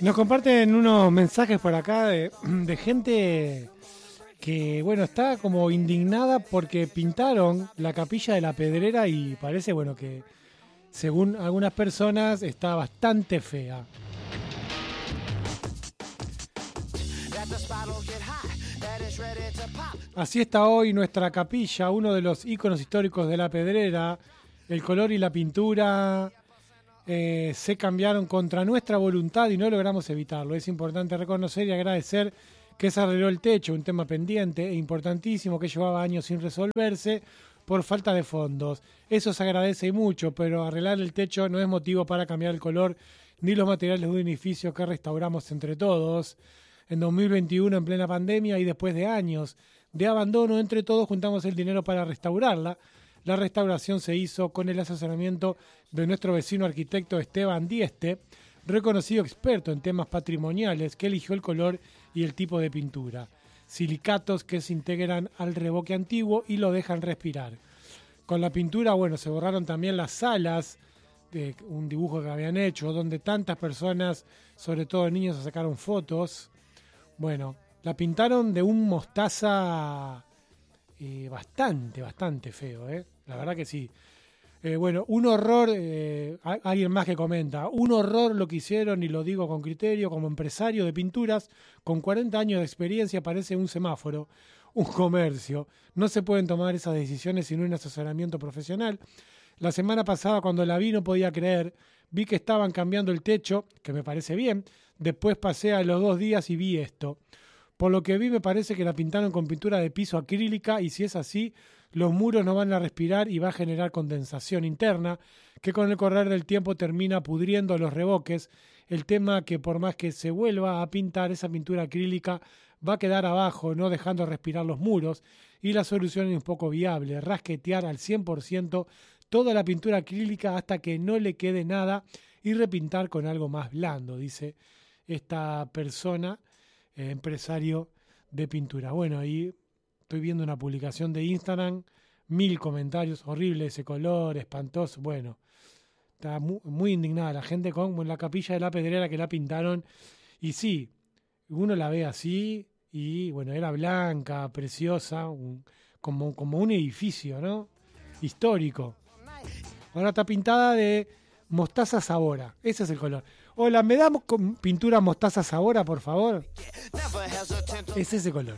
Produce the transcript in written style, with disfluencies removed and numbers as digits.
Nos comparten unos mensajes por acá de gente que, bueno, está como indignada porque pintaron la capilla de la Pedrera y parece, bueno, que según algunas personas está bastante fea. Así está hoy nuestra capilla, uno de los íconos históricos de la Pedrera. El color y la pintura se cambiaron contra nuestra voluntad y no logramos evitarlo. Es importante reconocer y agradecer que se arregló el techo, un tema pendiente e importantísimo que llevaba años sin resolverse por falta de fondos. Eso se agradece mucho, pero arreglar el techo no es motivo para cambiar el color ni los materiales de un edificio que restauramos entre todos. En 2021, en plena pandemia y después de años de abandono, entre todos juntamos el dinero para restaurarla. La restauración se hizo con el asesoramiento de nuestro vecino arquitecto Esteban Dieste, reconocido experto en temas patrimoniales, que eligió el color y el tipo de pintura. Silicatos que se integran al revoque antiguo y lo dejan respirar. Con la pintura, bueno, se borraron también las salas de un dibujo que habían hecho, donde tantas personas, sobre todo niños, se sacaron fotos. Bueno, la pintaron de un mostaza bastante feo, la verdad que sí. Bueno, un horror, alguien más que comenta, un horror lo que hicieron, y lo digo con criterio, como empresario de pinturas, con 40 años de experiencia, parece un semáforo, un comercio. No se pueden tomar esas decisiones sin un asesoramiento profesional. La semana pasada, cuando la vi, no podía creer, vi que estaban cambiando el techo, que me parece bien, después pasé a los 2 días y vi esto. Por lo que vi, me parece que la pintaron con pintura de piso acrílica y si es así, los muros no van a respirar y va a generar condensación interna, que con el correr del tiempo termina pudriendo los revoques. El tema que por más que se vuelva a pintar, esa pintura acrílica va a quedar abajo, no dejando respirar los muros, y la solución es un poco viable, rasquetear al 100% toda la pintura acrílica hasta que no le quede nada y repintar con algo más blando, dice esta persona, empresario de pintura. Bueno, ahí estoy viendo una publicación de Instagram, 1000 comentarios, horrible ese color, espantoso. Bueno, está muy indignada la gente con la capilla de la Pedrera que la pintaron. Y sí, uno la ve así y bueno, era blanca, preciosa, como un edificio, ¿no? Histórico. Ahora está pintada de mostaza sabora, ese es el color. Hola, ¿me damos con pintura mostaza sabora, por favor? Es ese color.